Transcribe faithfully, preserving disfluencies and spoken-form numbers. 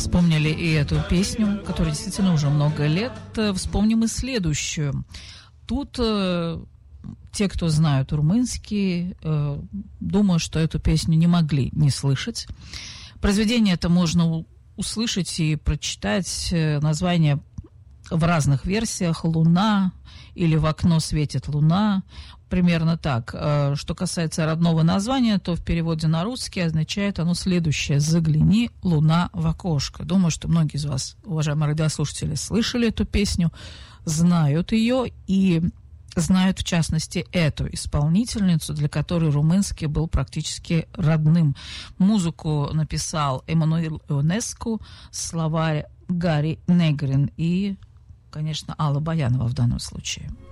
Вспомнили и эту песню, которая действительно уже много лет. Вспомним и следующую. Тут э, те, кто знают румынский, э, думаю, что эту песню не могли не слышать. Произведение это можно услышать и прочитать. Название в разных версиях. «Луна» или «В окно светит луна». Примерно так. Что касается родного названия, то в переводе на русский означает оно следующее: «Загляни, луна, в окошко». Думаю, что многие из вас, уважаемые радиослушатели, слышали эту песню, знают ее и знают, в частности, эту исполнительницу, для которой румынский был практически родным. Музыку написал Эммануил Ионеску, слова Гарри Негрин и, конечно, Алла Баянова в данном случае.